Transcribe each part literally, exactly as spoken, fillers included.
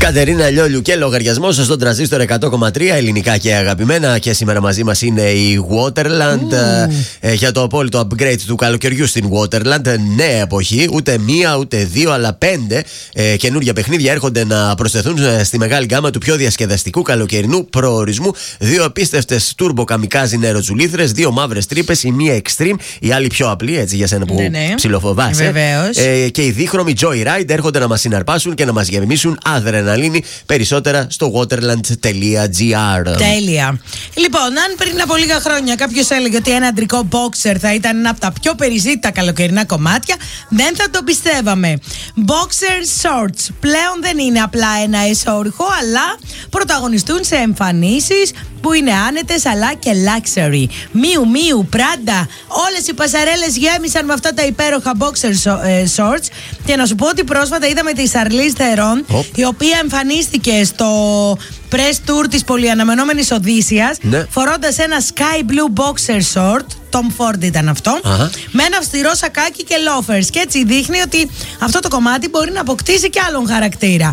Κατερίνα Λιόλιου και λογαριασμό στον τρανζίστορ εκατό κόμμα τρία, ελληνικά και αγαπημένα. Και σήμερα μαζί μας είναι η Waterland. Mm. Ε, για το απόλυτο upgrade του καλοκαιριού στην Waterland. Νέα εποχή, ούτε μία ούτε δύο, αλλά πέντε ε, καινούργια παιχνίδια έρχονται να προσθεθούν στη μεγάλη γκάμα του πιο διασκεδαστικού καλοκαιρινού προορισμού. Δύο απίστευτες turbo καμικάζι νεροτζουλήθρες, δύο μαύρες τρύπες, η μία extreme, η άλλη πιο απλή, έτσι για σένα που ναι, ναι. ψιλοφοβάσαι. Βεβαίως. Ε, και οι δίχρωμοι Joyride έρχονται να μας συναρπάσουν και να μας γεμίσουν αδρεναλίνη. Περισσότερα στο waterland τελεία gr. Τέλεια. Λοιπόν, αν πριν από λίγα χρόνια κάποιος έλεγε ότι ένα αντρικό boxer θα ήταν ένα από τα πιο περιζήτητα καλοκαιρινά κομμάτια, δεν θα το πιστεύαμε. Boxer shorts πλέον δεν είναι απλά ένα εσώρουχο, αλλά πρωταγωνιστούν σε εμφανίσεις που είναι άνετες αλλά και luxury. Μιου Μιου, Πράντα, όλες οι πασαρέλες γέμισαν με αυτά τα υπέροχα boxer shorts. Και να σου πω ότι πρόσφατα είδαμε τη Charlize Theron, oh. η οποία εμφανίστηκε στο press tour της πολυαναμενόμενης Οδύσσιας, ναι. φορώντας ένα sky blue boxer short, Tom Ford ήταν αυτό, uh-huh. με ένα αυστηρό σακάκι και loafers. Και έτσι δείχνει ότι αυτό το κομμάτι μπορεί να αποκτήσει και άλλον χαρακτήρα.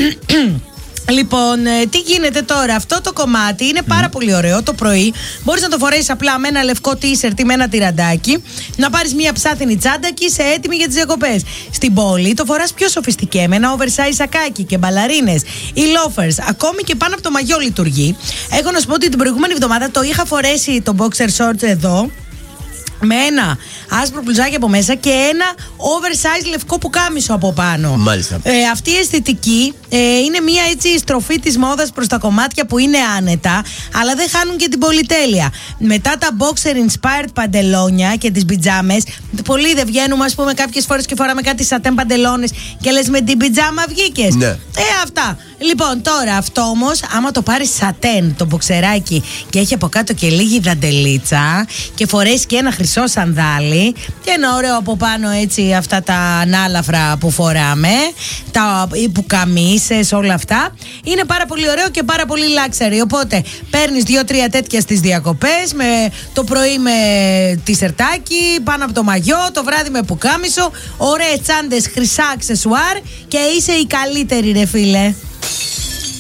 Λοιπόν, τι γίνεται τώρα? Αυτό το κομμάτι είναι πάρα mm. πολύ ωραίο. Το πρωί μπορείς να το φορέσεις απλά με ένα λευκό t-shirt ή με ένα τυραντάκι, να πάρεις μια ψάθινη τσάντα και είσαι έτοιμη για τις διακοπές. Στην πόλη το φοράς πιο σοφιστικέ, με ένα oversize σακάκι και μπαλαρίνες ή loafers. Ακόμη και πάνω από το μαγιό λειτουργεί. Έχω να σου πω ότι την προηγούμενη εβδομάδα το είχα φορέσει το boxer shorts εδώ, με ένα άσπρο μπλουζάκι από μέσα και ένα oversize λευκό πουκάμισο από πάνω. Μάλιστα. Ε, αυτή η αισθητική ε, είναι μια έτσι στροφή της μόδας προς τα κομμάτια που είναι άνετα, αλλά δεν χάνουν και την πολυτέλεια. Μετά τα boxer inspired παντελόνια και τις πιτζάμες, πολλοί δεν βγαίνουμε, ας πούμε, κάποιες φορές και φοράμε κάτι σατέν παντελόνες και λες με την πιτζάμα βγήκες. Ναι. Ε, αυτά. Λοιπόν, τώρα αυτό όμως, άμα το πάρεις σατέν το μποξεράκι και έχει από κάτω και λίγη δαντελίτσα και φορέσει και ένα χρυσό σανδάλι και ένα ωραίο από πάνω έτσι αυτά τα ανάλαφρα που φοράμε, τα πουκαμίσες, όλα αυτά, είναι πάρα πολύ ωραίο και πάρα πολύ luxury. Οπότε παίρνεις δύο-τρία τέτοια στις διακοπές, με, το πρωί με τισερτάκι, πάνω από το μαγιό, το βράδυ με πουκάμισο, ωραίες τσάντες, χρυσά αξεσουάρ και είσαι η καλύτερη, ρε φίλε.